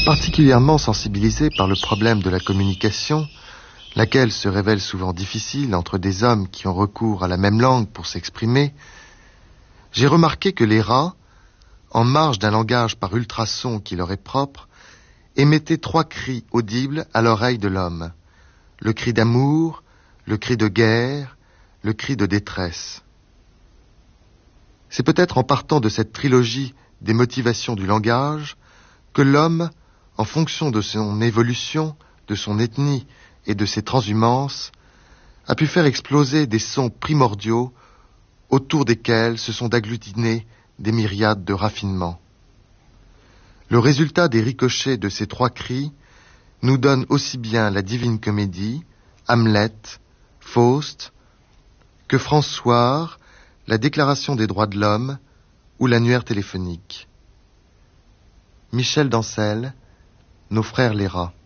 Particulièrement sensibilisé par le problème de la communication, laquelle se révèle souvent difficile entre des hommes qui ont recours à la même langue pour s'exprimer, j'ai remarqué que les rats, en marge d'un langage par ultrasons qui leur est propre, émettaient 3 cris audibles à l'oreille de l'homme. Le cri d'amour, le cri de guerre, le cri de détresse. C'est peut-être en partant de cette trilogie des motivations du langage que l'homme, en fonction de son évolution, de son ethnie et de ses transhumances, a pu faire exploser des sons primordiaux autour desquels se sont agglutinés des myriades de raffinements. Le résultat des ricochets de ces 3 cris nous donne aussi bien la Divine Comédie, Hamlet, Faust, que François, la Déclaration des droits de l'homme ou l'annuaire téléphonique. Michel d'Ancel, Nos frères les rats.